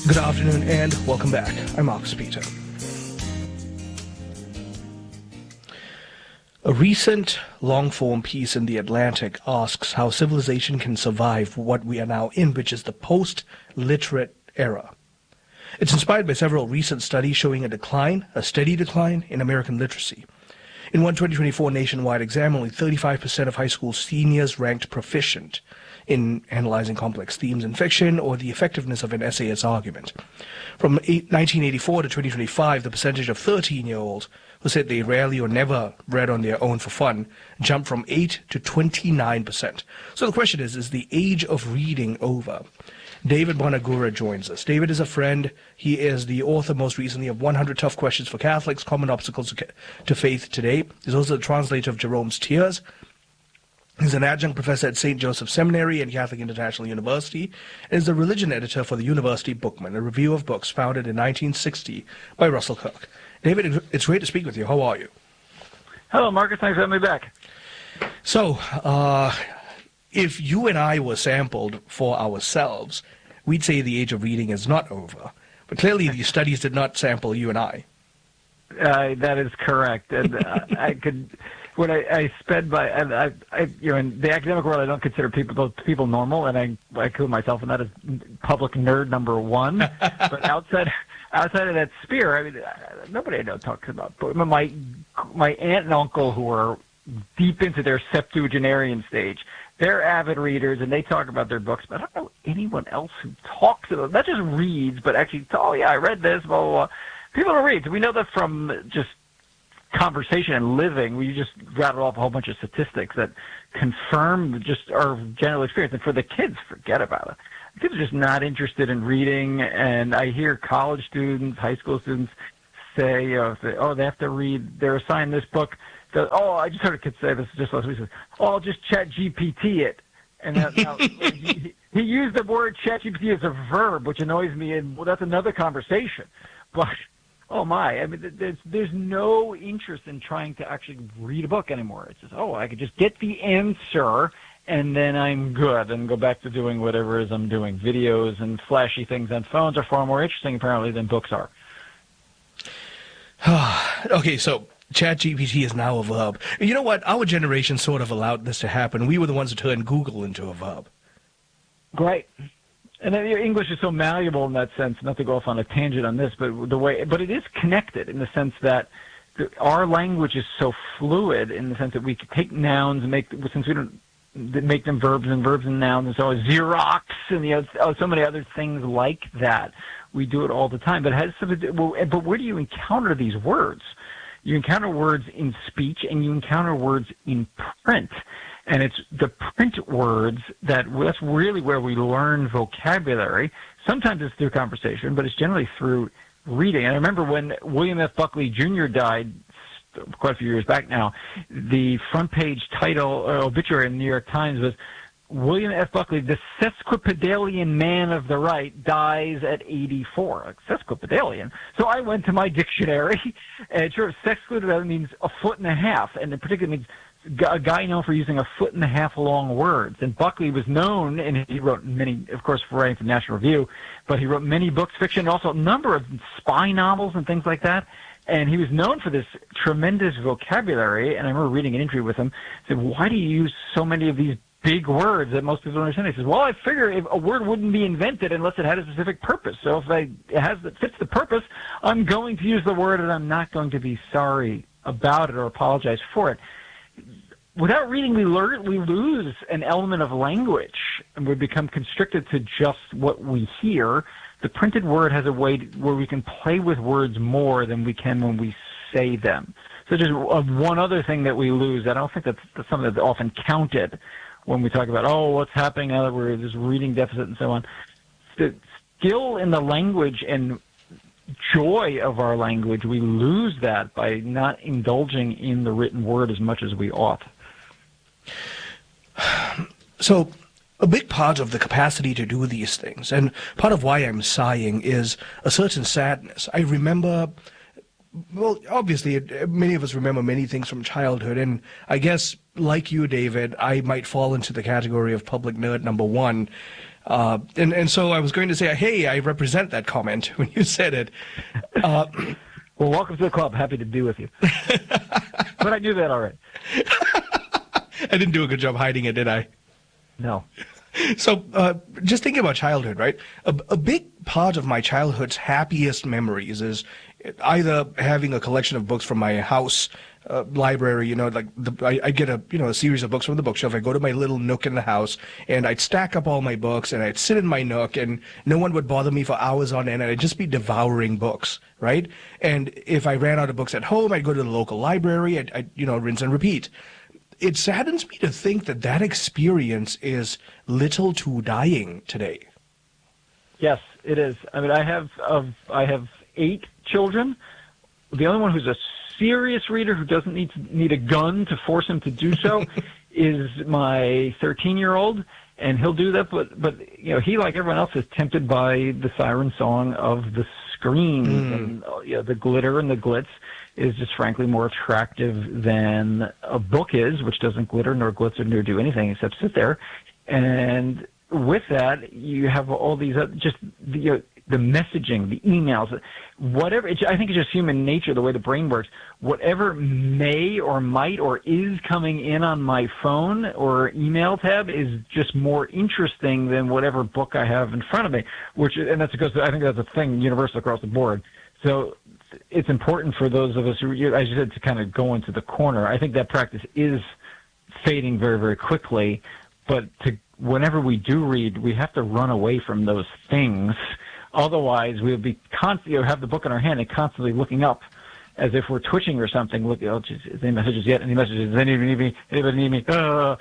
Good afternoon and welcome back. I'm Marcus Peter. A recent long-form piece in The Atlantic asks how civilization can survive what we are now in, which is the post-literate era. It's inspired by several recent studies showing a steady decline in American literacy. In one 2024 nationwide exam, only 35% of high school seniors ranked proficient in analyzing complex themes in fiction or the effectiveness of an essayist's argument. From 1984 to 2025, the percentage of 13-year-olds who said they rarely or never read on their own for fun jumped from 8 to 29%. So the question is the age of reading over? David Bonagura joins us. David is a friend. He is the author most recently of 100 Tough Questions for Catholics, Common Obstacles to Faith Today. He's also the translator of Jerome's Tears. He's an adjunct professor at St. Joseph Seminary and Catholic International University, and is the religion editor for the University Bookman, a review of books founded in 1960 by Russell Kirk. David, it's great to speak with you. How are you? Hello, Marcus. Thanks for having me back. So, if you and I were sampled for ourselves, we'd say the age of reading is not over. But clearly, these studies did not sample you and I. That is correct, and I could. When I spend my, in the academic world, I don't consider those people normal, and I include myself in that as public nerd number one. But outside of that sphere, I mean, nobody I know talks about. But my aunt and uncle, who are deep into their septuagenarian stage, they're avid readers, and they talk about their books. But I don't know anyone else who talks about, not just reads, but actually, oh yeah, I read this, blah blah blah. People don't read. So we know that from just conversation and living. We just rattle off a whole bunch of statistics that confirm just our general experience. And for the kids, forget about it. The kids are just not interested in reading. And I hear college students, high school students say, they have to read. They're assigned this book. I just heard a kid say this just last week. I'll just chat GPT it. And now, he used the word chat GPT as a verb, which annoys me. And that's another conversation. But oh my! I mean, there's no interest in trying to actually read a book anymore. It's just, I could just get the answer and then I'm good and go back to doing whatever it is I'm doing. Videos and flashy things on phones are far more interesting apparently than books are. Okay, so ChatGPT is now a verb. You know what? Our generation sort of allowed this to happen. We were the ones who turned Google into a verb. Great. And then English is so malleable in that sense, not to go off on a tangent on this, but it is connected in the sense that our language is so fluid in the sense that we can take nouns and make them verbs and nouns, and so Xerox and so many other things like that. We do it all the time, but it has something to do, but where do you encounter these words? You encounter words in speech and you encounter words in print. And it's the print words that's really where we learn vocabulary. Sometimes it's through conversation, but it's generally through reading. And I remember when William F. Buckley Jr. died quite a few years back now, the front page title obituary in the New York Times was William F. Buckley, the sesquipedalian man of the right, dies at 84. Like, sesquipedalian. So I went to my dictionary, and sure, sesquipedalian means a foot and a half, and it particularly means a guy known for using a foot and a half long words. And Buckley was known, and he wrote many, of course, for writing for National Review, but he wrote many books, fiction, and also a number of spy novels and things like that. And he was known for this tremendous vocabulary. And I remember reading an interview with him. I said, why do you use so many of these big words that most people don't understand? He says, well, I figure if a word wouldn't be invented unless it had a specific purpose. So if it fits the purpose, I'm going to use the word, and I'm not going to be sorry about it or apologize for it. Without reading, we lose an element of language, and we become constricted to just what we hear. The printed word has a way where we can play with words more than we can when we say them. So just one other thing that we lose, I don't think that's something that's often counted when we talk about, what's happening now that we're this reading deficit and so on. The skill in the language and joy of our language, we lose that by not indulging in the written word as much as we ought. So a big part of the capacity to do these things, and part of why I'm sighing, is a certain sadness. I remember, well, obviously, many of us remember many things from childhood, and I guess, like you, David, I might fall into the category of public nerd number one. And so I was going to say, hey, I represent that comment when you said it. Well, welcome to the club. Happy to be with you. But I knew that already. I didn't do a good job hiding it, did I? No. So just thinking about childhood, right? A big part of my childhood's happiest memories is either having a collection of books from my house library, you know, like I get a series of books from the bookshelf. I go to my little nook in the house, and I'd stack up all my books, and I'd sit in my nook, and no one would bother me for hours on end, and I'd just be devouring books, right? And if I ran out of books at home, I'd go to the local library. I'd rinse and repeat. It saddens me to think that experience is little to dying today. Yes, it is. I mean, I have 8 children. The only one who's a serious reader who doesn't need a gun to force him to do so is my 13-year-old, and he'll do that. But he, like everyone else, is tempted by the siren song of the screen, and the glitter and the glitz is just frankly more attractive than a book is, which doesn't glitter nor glitzer nor do anything except sit there. And with that, you have all these the messaging, the emails, whatever. I think it's just human nature, the way the brain works. Whatever may or might or is coming in on my phone or email tab is just more interesting than whatever book I have in front of me. And that's because I think that's a thing universal across the board. So it's important for those of us who, as you said, to kind of go into the corner. I think that practice is fading very, very quickly. But whenever we do read, we have to run away from those things. Otherwise, we'll be constantly have the book in our hand and constantly looking up as if we're twitching or something. Look, geez, any messages yet? Any messages? Does anybody need me? Anybody need me?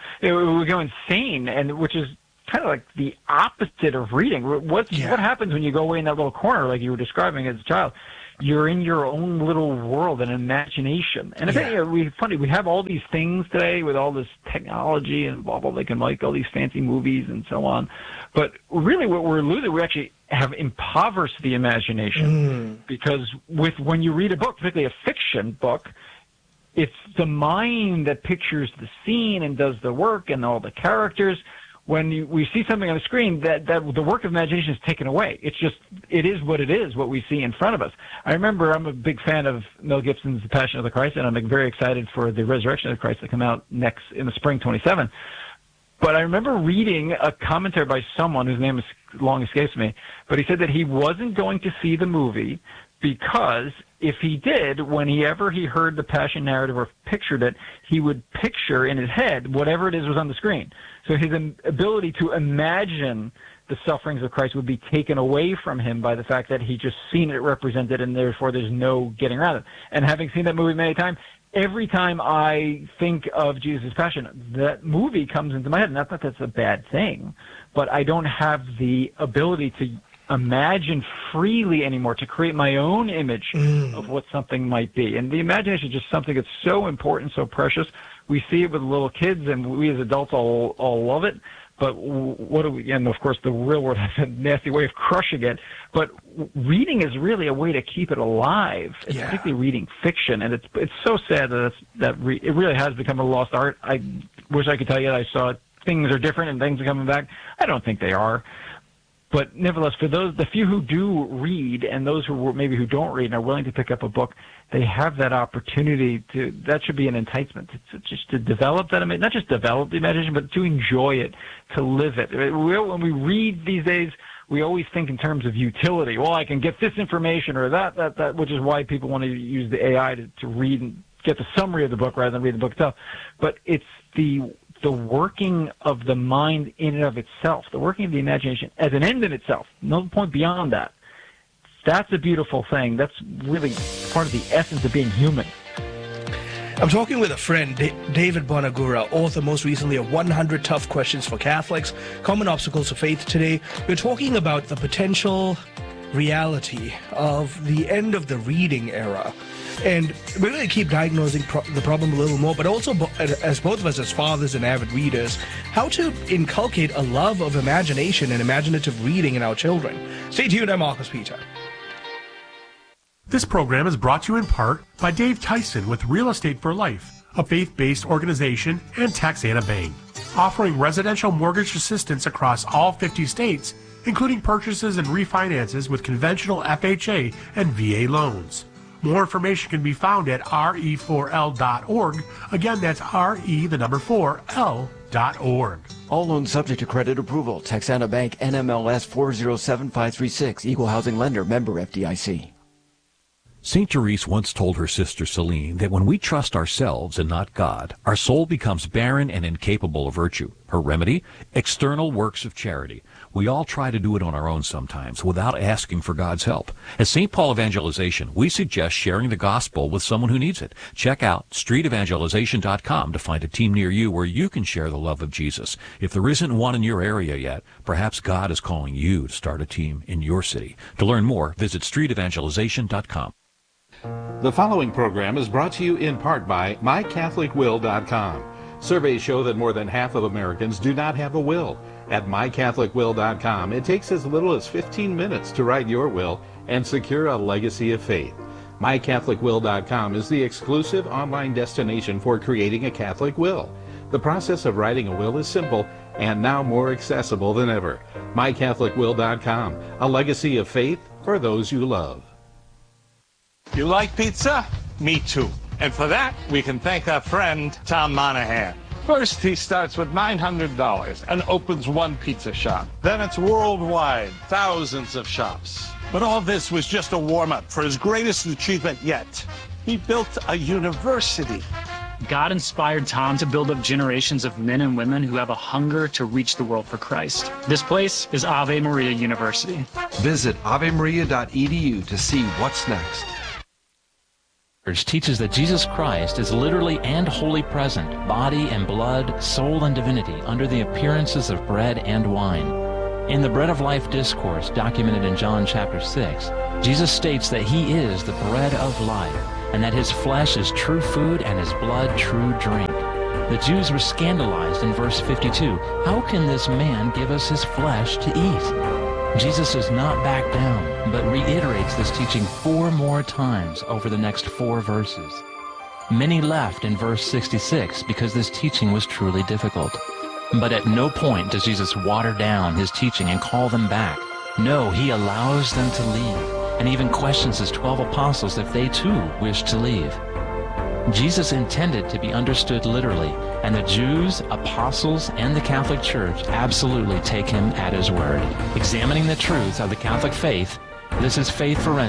We go insane, and which is kind of like the opposite of reading. What happens when you go away in that little corner, like you were describing as a child? You're in your own little world and imagination. And we have all these things today with all this technology and blah, blah, they can like all these fancy movies and so on. But really what we're losing, we actually have impoverished the imagination because when you read a book, particularly a fiction book, it's the mind that pictures the scene and does the work and all the characters. When we see something on the screen, that the work of imagination is taken away. It is what it is, what we see in front of us. I remember I'm a big fan of Mel Gibson's The Passion of the Christ, and I'm very excited for The Resurrection of the Christ to come out next in the spring 27. But I remember reading a commentary by someone whose name long escapes me, but he said that he wasn't going to see the movie because if he did, whenever he heard the Passion narrative or pictured it, he would picture in his head whatever it is was on the screen. So his ability to imagine the sufferings of Christ would be taken away from him by the fact that he just seen it represented, and therefore there's no getting around it. And having seen that movie many times, every time I think of Jesus' Passion, that movie comes into my head. Not that that's a bad thing, but I don't have the ability to imagine freely anymore, to create my own image of what something might be. And the imagination is just something that's so important, so precious. We see it with little kids, and we as adults all love it. But what do we? And of course, the real world has a nasty way of crushing it. But reading is really a way to keep it alive, particularly reading fiction. And it's so sad that it really has become a lost art. I wish I could tell you that I saw things are different and things are coming back. I don't think they are. But nevertheless, for the few who do read and those who don't read and are willing to pick up a book, they have that opportunity that should be an enticement to develop that, not just develop the imagination, but to enjoy it, to live it. When we read these days, we always think in terms of utility. Well, I can get this information or that, which is why people want to use the AI to read and get the summary of the book rather than read the book itself. But it's the working of the mind in and of itself, the working of the imagination as an end in itself, no point beyond that. That's a beautiful thing. That's really part of the essence of being human. I'm talking with a friend, David Bonagura, author most recently of 100 Tough Questions for Catholics, Common Obstacles of Faith. Today, we're talking about the potential reality of the end of the reading era. And we're going to keep diagnosing the problem a little more, but also, as both of us as fathers and avid readers, how to inculcate a love of imagination and imaginative reading in our children. Stay tuned, I'm Marcus Peter. This program is brought to you in part by Dave Tyson with Real Estate for Life, a faith-based organization, and Taxana Bank. offering residential mortgage assistance across all 50 states, including purchases and refinances with conventional FHA and VA loans. More information can be found at re4l.org. Again, that's re4l.org. All loans subject to credit approval. Texana Bank NMLS 407536. Equal housing lender. Member FDIC. St. Therese once told her sister Celine that when we trust ourselves and not God, our soul becomes barren and incapable of virtue. Her remedy? External works of charity. We all try to do it on our own sometimes without asking for God's help. At St. Paul Evangelization, we suggest sharing the gospel with someone who needs it. Check out streetevangelization.com to find a team near you where you can share the love of Jesus. If there isn't one in your area yet, perhaps God is calling you to start a team in your city. To learn more, visit streetevangelization.com. The following program is brought to you in part by MyCatholicWill.com. Surveys show that more than half of Americans do not have a will. At MyCatholicWill.com, it takes as little as 15 minutes to write your will and secure a legacy of faith. MyCatholicWill.com is the exclusive online destination for creating a Catholic will. The process of writing a will is simple and now more accessible than ever. MyCatholicWill.com, a legacy of faith for those you love. You like pizza? Me too. And for that, we can thank our friend, Tom Monahan. First, he starts with $900 and opens one pizza shop. Then it's worldwide, thousands of shops. But all this was just a warm-up for his greatest achievement yet. He built a university. God inspired Tom to build up generations of men and women who have a hunger to reach the world for Christ. This place is Ave Maria University. Visit avemaria.edu to see what's next. Teaches that Jesus Christ is literally and wholly present, body and blood, soul and divinity, under the appearances of bread and wine. In the Bread of Life discourse documented in John chapter 6, Jesus states that he is the bread of life, and that his flesh is true food and his blood true drink. The Jews were scandalized in verse 52. How can this man give us his flesh to eat? Jesus does not back down, but reiterates this teaching 4 more times over the next 4 verses. Many left in verse 66 because this teaching was truly difficult. But at no point does Jesus water down his teaching and call them back. No, he allows them to leave, and even questions his 12 apostles if they too wish to leave. Jesus intended to be understood literally, and the Jews, apostles, and the Catholic Church absolutely take him at his word. Examining the truth of the Catholic faith, this is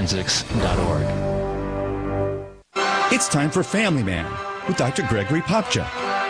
faithforensics.org. It's time for Family Man with Dr. Gregory Popchak.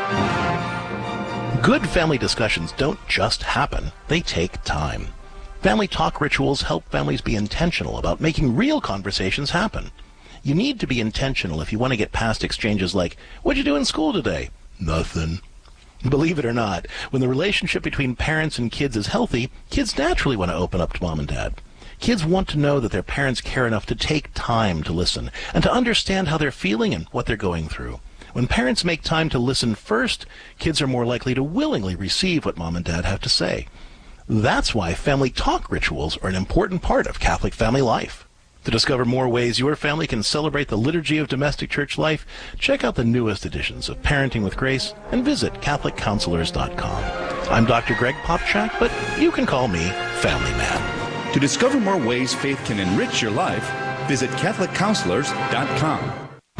Good family discussions don't just happen, they take time. Family talk rituals help families be intentional about making real conversations happen. You need to be intentional if you want to get past exchanges like, "What'd you do in school today?" "Nothing." Believe it or not, when the relationship between parents and kids is healthy, kids naturally want to open up to mom and dad. Kids want to know that their parents care enough to take time to listen and to understand how they're feeling and what they're going through. When parents make time to listen first, kids are more likely to willingly receive what mom and dad have to say. That's why family talk rituals are an important part of Catholic family life. To discover more ways your family can celebrate the liturgy of domestic church life, check out the newest editions of Parenting with Grace and visit CatholicCounselors.com. I'm Dr. Greg Popchak, but you can call me Family Man. To discover more ways faith can enrich your life, visit CatholicCounselors.com.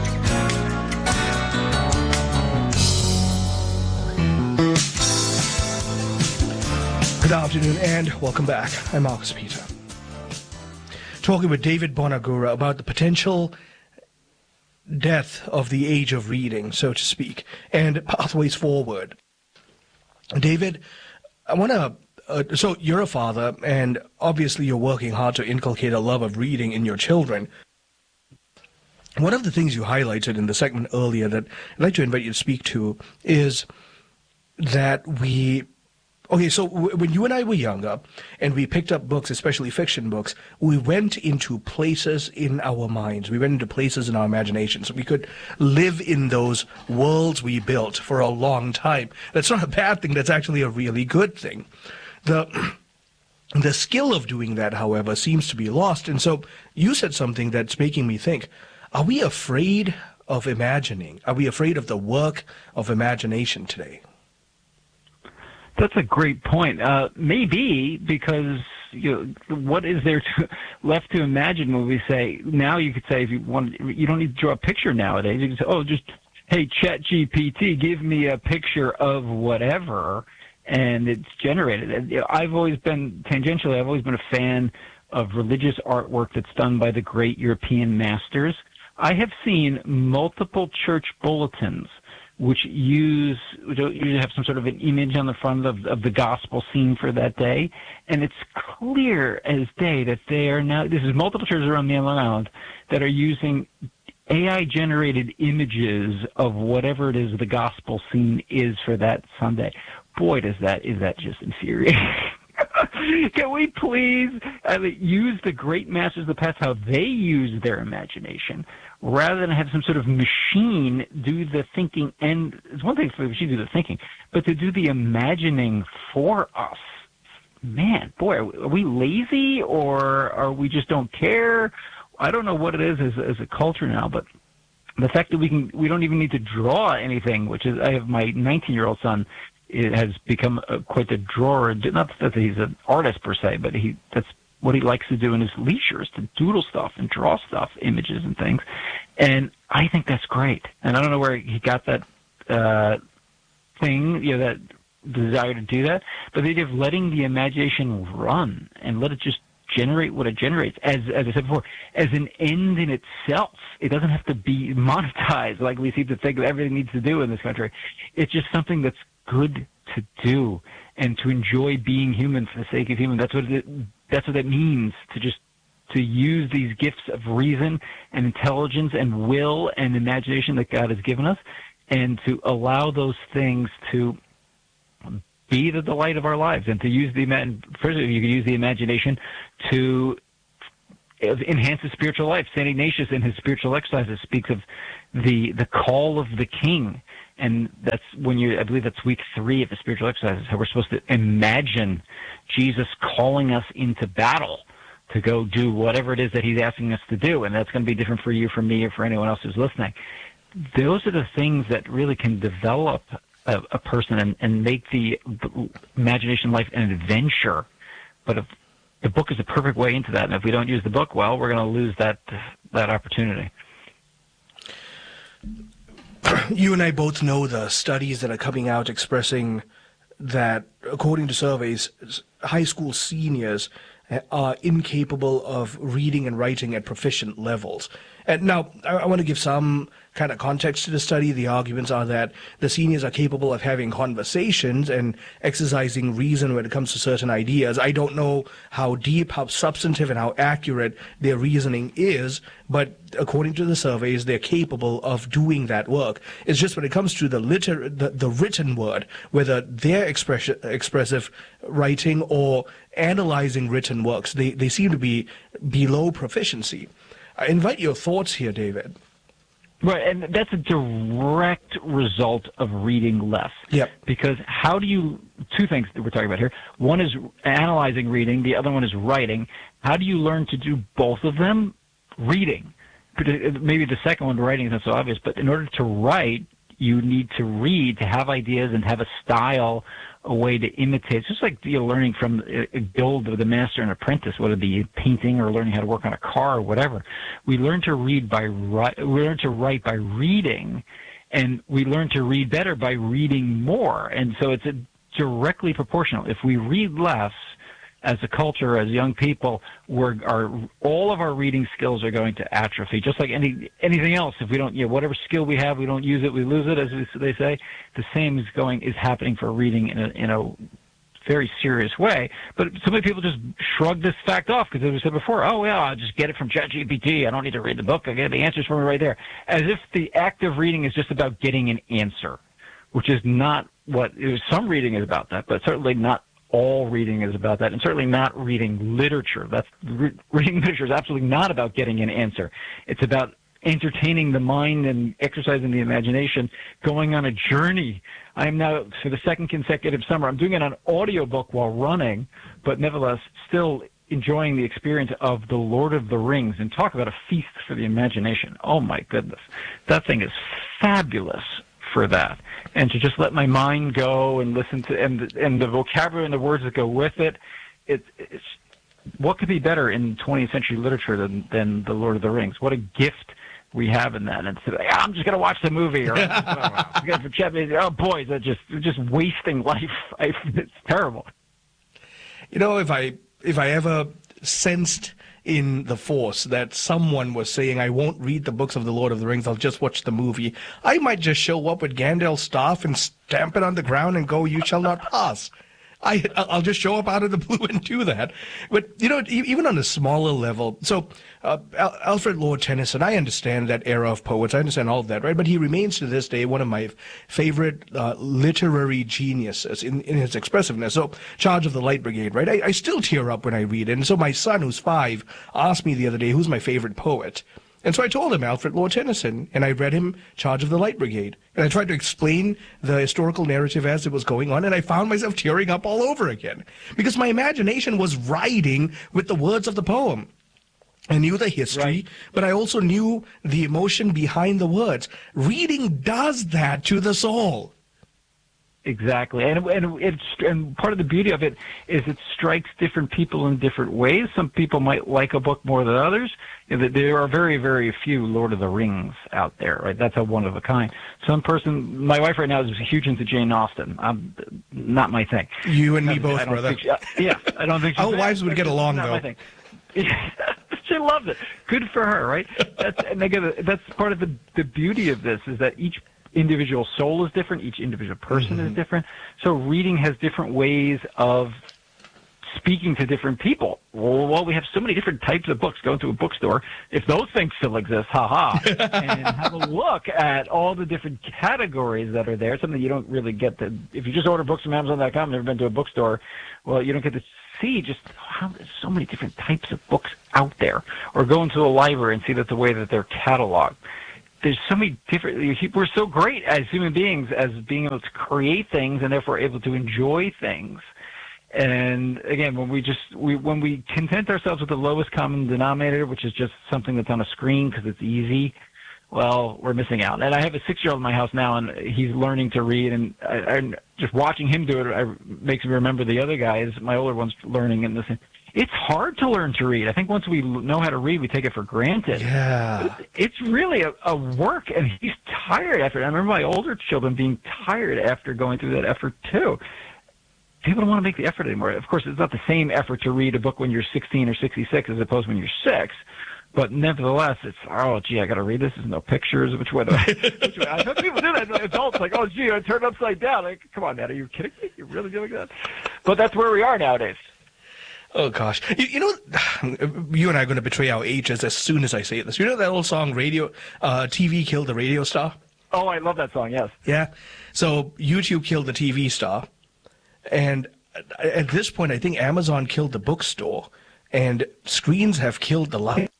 Good afternoon and welcome back. I'm Marcus Peter. Talking with David Bonagura about the potential death of the age of reading, so to speak, and pathways forward. David, I want to, so you're a father, and obviously you're working hard to inculcate a love of reading in your children. One of the things you highlighted in the segment earlier that I'd like to invite you to speak to is that so when you and I were younger and we picked up books, especially fiction books, we went into places in our minds. We went into places in our imaginations. So we could live in those worlds we built for a long time. That's not a bad thing. That's actually a really good thing. The skill of doing that, however, seems to be lost. And so you said something that's making me think, are we afraid of imagining? Are we afraid of the work of imagination today? That's a great point. Maybe because what is there left to imagine when we say now? You could say if you want, you don't need to draw a picture nowadays. You can say, just hey, ChatGPT, give me a picture of whatever, and it's generated. And, I've always been a fan of religious artwork that's done by the great European masters. I have seen multiple church bulletins which usually have some sort of an image on the front of the gospel scene for that day, and it's clear as day that they are now, this is multiple churches around the Long Island that are using AI-generated images of whatever it is the gospel scene is for that Sunday. Boy, is that just infuriating. Can we please use the great masters of the past, how they use their imagination, rather than have some sort of machine do the thinking? And it's one thing for the machine to do the thinking, but to do the imagining for us. Man, boy, are we lazy, or are we just don't care? I don't know what it is as a culture now, but the fact that we don't even need to draw anything, which is, I have my 19-year-old son. It has become quite a drawer. Not that he's an artist per se, but that's what he likes to do in his leisure, is to doodle stuff and draw stuff, images and things. And I think that's great. And I don't know where he got that thing, that desire to do that, but the idea of letting the imagination run and let it just generate what it generates, as I said before, as an end in itself. It doesn't have to be monetized like we seem to think everything needs to do in this country. It's just something that's good to do and to enjoy being human for the sake of human. That's what it means to use these gifts of reason and intelligence and will and imagination that God has given us, and to allow those things to be the delight of our lives, and to use first you can use the imagination to enhance the spiritual life. St. Ignatius in his spiritual exercises speaks of the call of the king. And that's I believe that's week 3 of the spiritual exercises, how we're supposed to imagine Jesus calling us into battle to go do whatever it is that he's asking us to do. And that's going to be different for you, for me, or for anyone else who's listening. Those are the things that really can develop a person and make the imagination life an adventure. But if the book is a perfect way into that, and if we don't use the book well, we're going to lose that opportunity. You and I both know the studies that are coming out expressing that, according to surveys, high school seniors are incapable of reading and writing at proficient levels. And now, I want to give some kind of context to the study. The arguments are that the seniors are capable of having conversations and exercising reason when it comes to certain ideas. I don't know how deep, how substantive, and how accurate their reasoning is, but according to the surveys, they're capable of doing that work. It's just when it comes to the written word, whether they're expressive writing or analyzing written works, they seem to be below proficiency. I invite your thoughts here, David. Right, and that's a direct result of reading less. Yep. Because two things that we're talking about here. One is analyzing reading, the other one is writing. How do you learn to do both of them? Reading. Maybe the second one, writing, is not so obvious, but in order to write, you need to read, to have ideas and have a style, a way to imitate. It's just like learning from a guild of the master and apprentice, whether it be painting or learning how to work on a car or whatever. We learn to write by reading, and we learn to read better by reading more. And so it's directly proportional. If we read less as a culture, as young people, all of our reading skills are going to atrophy, just like anything else. If we don't, whatever skill we have, we don't use it, we lose it, as they say. The same is happening for reading in a very serious way. But so many people just shrug this fact off because, as we said before, I'll just get it from ChatGPT. I don't need to read the book. I get the answers from it right there. As if the act of reading is just about getting an answer, which is not what some reading is about that, but certainly not all reading is about that, and certainly not reading literature. Reading literature is absolutely not about getting an answer. It's about entertaining the mind and exercising the imagination, going on a journey. I am now, for the second consecutive summer, I'm doing it on audiobook while running, but nevertheless still enjoying the experience of The Lord of the Rings. And talk about a feast for the imagination. Oh my goodness. That thing is fabulous. for that, and to just let my mind go and listen to and the vocabulary and the words that go with it. It's what could be better in 20th century literature than The Lord of the Rings? What a gift we have in that. And so, I'm just going to watch the movie, or oh boy, that's just wasting life. It's terrible. You know, if I ever sensed in the Force that someone was saying, I won't read the books of The Lord of the Rings, I'll just watch the movie, I might just show up with Gandalf's staff and stamp it on the ground and go, you shall not pass. I'll just show up out of the blue and do that. But, you know, even on a smaller level, so Alfred Lord Tennyson, I understand that era of poets, I understand all of that, right? But he remains to this day one of my favorite literary geniuses in his expressiveness. So, Charge of the Light Brigade, right? I still tear up when I read it. And so my son, who's 5, asked me the other day, who's my favorite poet? And so I told him Alfred Lord Tennyson, and I read him Charge of the Light Brigade. And I tried to explain the historical narrative as it was going on, and I found myself tearing up all over again. Because my imagination was riding with the words of the poem. I knew the history, right, but I also knew the emotion behind the words. Reading does that to the soul. Exactly, and part of the beauty of it is it strikes different people in different ways. Some people might like a book more than others. There are very, very few Lord of the Rings out there, right? That's a one of a kind. My wife right now is huge into Jane Austen. Not my thing. You and me both, brother. I don't think our wives would get along, though. My thing. She loves it. Good for her, right? That's part of the beauty of this, is that each individual soul is different, each individual person is different. So reading has different ways of speaking to different people. Well, we have so many different types of books. Go into a bookstore, if those things still exist, and have a look at all the different categories that are there. Something you don't really get to if you just order books from Amazon.com. Never been to a bookstore. Well, you don't get to see just how there's so many different types of books out there. Or go into a library and see that the way that they're cataloged. There's so many different. We're so great as human beings as being able to create things and therefore able to enjoy things. And again, when we content ourselves with the lowest common denominator, which is just something that's on a screen because it's easy, well, we're missing out. And I have a 6-year-old in my house now, and he's learning to read, and I'm just watching him do it makes me remember the other guys. My older one's learning, and it's hard to learn to read. I think once we know how to read, we take it for granted. Yeah. It's really a work, and he's tired after it. I remember my older children being tired after going through that effort, too. People don't want to make the effort anymore. Of course, it's not the same effort to read a book when you're 16 or 66 as opposed when you're 6. But nevertheless, it's, I got to read this. There's no pictures. Which way? I know people do that. Adults like, I turned upside down. Like, come on, man. Are you kidding me? You're really doing that? But that's where we are nowadays. Oh, gosh. You know, you and I are going to betray our ages as soon as I say this. You know that old song, TV Killed the Radio Star? Oh, I love that song, yes. Yeah. So YouTube killed the TV star. And at this point, I think Amazon killed the bookstore. And screens have killed the light.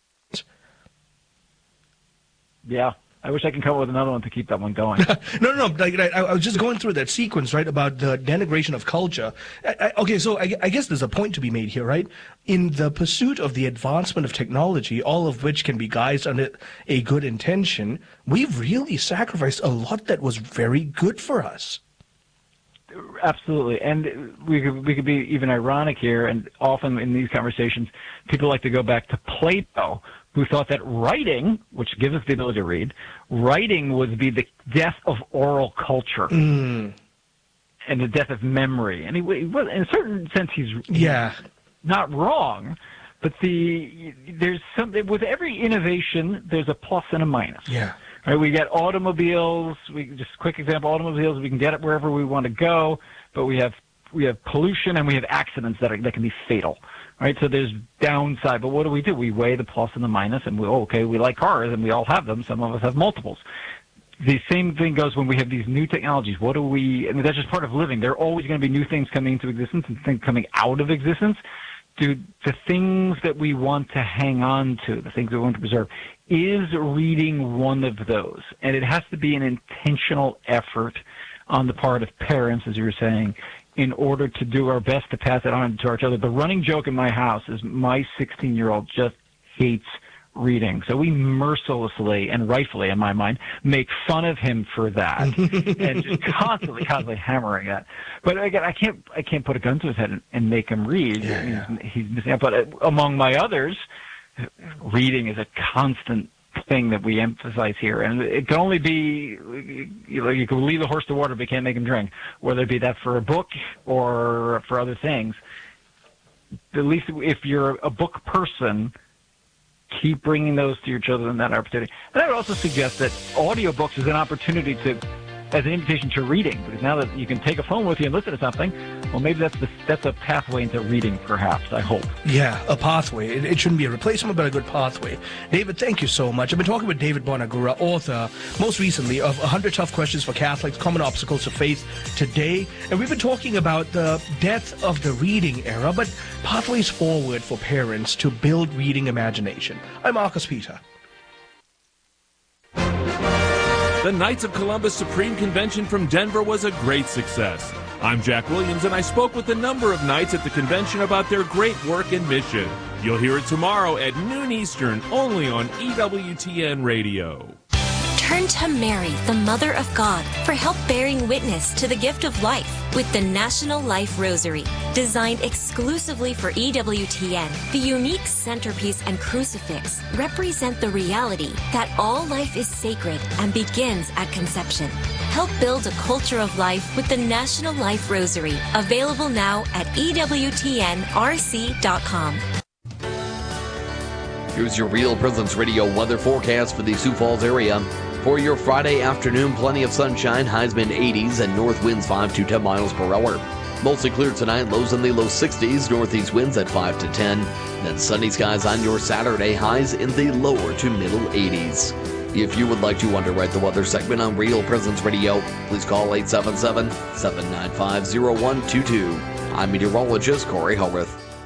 Yeah. I wish I could come up with another one to keep that one going. No. Like, I was just going through that sequence, right, about the denigration of culture. Okay, so I guess there's a point to be made here, right? In the pursuit of the advancement of technology, all of which can be guised under a good intention, we've really sacrificed a lot that was very good for us. Absolutely, and we could be even ironic here, and often in these conversations, people like to go back to Plato, who thought that writing, which gives us the ability to read, writing would be the death of oral culture and the death of memory. And in a certain sense, he's not wrong, but there's something with every innovation. There's a plus and a minus. Yeah. Right, we get automobiles. Just a quick example: automobiles. We can get it wherever we want to go, but we have pollution and we have accidents that can be fatal. Right, so there's downside. But what do? We weigh the plus and the minus, and we like cars, and we all have them. Some of us have multiples. The same thing goes when we have these new technologies. I mean, that's just part of living. There are always going to be new things coming into existence and things coming out of existence. The things that we want to hang on to, the things that we want to preserve, is reading one of those. And it has to be an intentional effort on the part of parents, as you were saying, in order to do our best to pass it on to each other. The running joke in my house is my 16-year-old just hates reading. So we mercilessly, and rightfully in my mind, make fun of him for that and just constantly hammering it. But again, I can't put a gun to his head and make him read. He's missing out. But among my others, reading is a constant thing that we emphasize here, and it can only be, you can lead the horse to water, but you can't make him drink, whether it be that for a book or for other things. At least if you're a book person, keep bringing those to your children, that opportunity. And I would also suggest that audiobooks is an opportunity as an invitation to reading, because now that you can take a phone with you and listen to something, well, maybe that's a pathway into reading, perhaps, I hope. Yeah, a pathway. It shouldn't be a replacement, but a good pathway. David, thank you so much. I've been talking with David Bonagura, author, most recently, of 100 Tough Questions for Catholics, Common Obstacles to Faith Today. And we've been talking about the death of the reading era, but pathways forward for parents to build reading imagination. I'm Marcus Peter. The Knights of Columbus Supreme Convention from Denver was a great success. I'm Jack Williams, and I spoke with a number of knights at the convention about their great work and mission. You'll hear it tomorrow at noon Eastern, only on EWTN Radio. Turn to Mary, the Mother of God, for help bearing witness to the gift of life with the National Life Rosary. Designed exclusively for EWTN, the unique centerpiece and crucifix represent the reality that all life is sacred and begins at conception. Help build a culture of life with the National Life Rosary, available now at EWTNRC.com. Here's your Real Presence Radio weather forecast for the Sioux Falls area. For your Friday afternoon, plenty of sunshine, highs mid-80s, and north winds 5 to 10 miles per hour. Mostly clear tonight, lows in the low 60s, northeast winds at 5 to 10. Then sunny skies on your Saturday, highs in the lower to middle 80s. If you would like to underwrite the weather segment on Real Presence Radio, please call 877-795-0122. I'm meteorologist Corey Hellrith.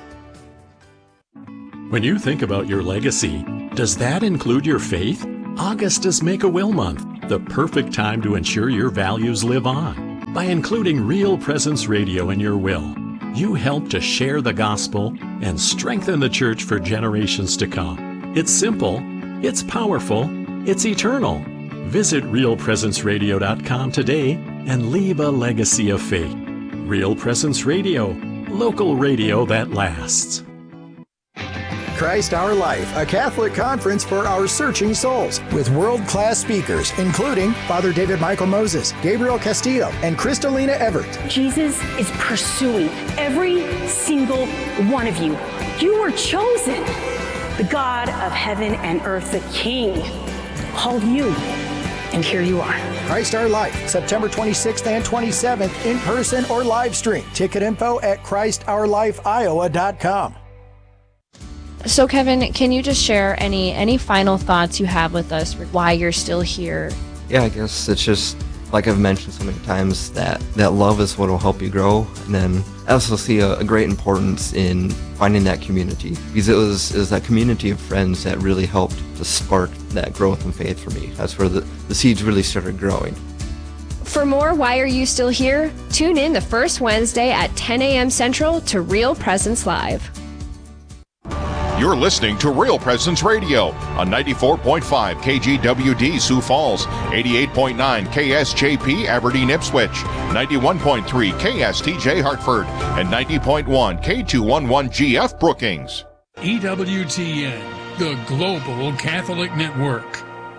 When you think about your legacy, does that include your faith? August is Make-A-Will Month, the perfect time to ensure your values live on. By including Real Presence Radio in your will, you help to share the gospel and strengthen the church for generations to come. It's simple, it's powerful, it's eternal. Visit realpresenceradio.com today and leave a legacy of faith. Real Presence Radio, local radio that lasts. Christ Our Life, a Catholic conference for our searching souls, with world-class speakers, including Father David Michael Moses, Gabriel Castillo, and Kristalina Everett. Jesus is pursuing every single one of you. You were chosen. The God of heaven and earth, the King, called you, and here you are. Christ Our Life, September 26th and 27th, in person or live stream. Ticket info at ChristOurLifeIowa.com. So, Kevin, can you just share any final thoughts you have with us for why you're still here? Yeah, I guess it's just, like I've mentioned so many times, that love is what will help you grow. And then I also see a great importance in finding that community, because it was that community of friends that really helped to spark that growth and faith for me. That's where the seeds really started growing. For more Why Are You Still Here? Tune in the first Wednesday at 10 a.m. Central to Real Presence Live. You're listening to Real Presence Radio on 94.5 KGWD Sioux Falls, 88.9 KSJP Aberdeen Ipswich, 91.3 KSTJ Hartford, and 90.1 K211GF Brookings. EWTN, the Global Catholic Network.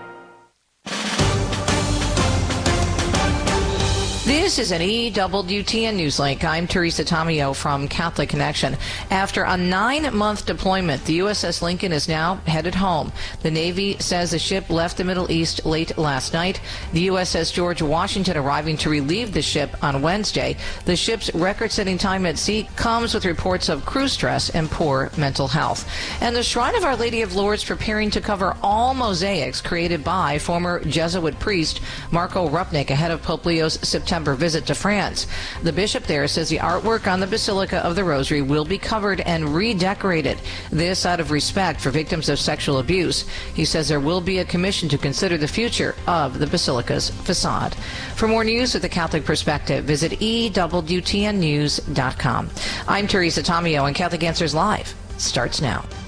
This is an EWTN News Link. I'm Teresa Tomeo from Catholic Connection. After a 9-month deployment, the USS Lincoln is now headed home. The Navy says the ship left the Middle East late last night. The USS George Washington arriving to relieve the ship on Wednesday. The ship's record-setting time at sea comes with reports of crew stress and poor mental health. And the Shrine of Our Lady of Lourdes preparing to cover all mosaics created by former Jesuit priest Marco Rupnik ahead of Pope Leo's September visit to France. The bishop there says the artwork on the Basilica of the Rosary will be covered and redecorated. This out of respect for victims of sexual abuse. He says there will be a commission to consider the future of the Basilica's facade. For more news with the Catholic perspective, visit EWTNnews.com. I'm Teresa Tomeo, and Catholic Answers Live starts now.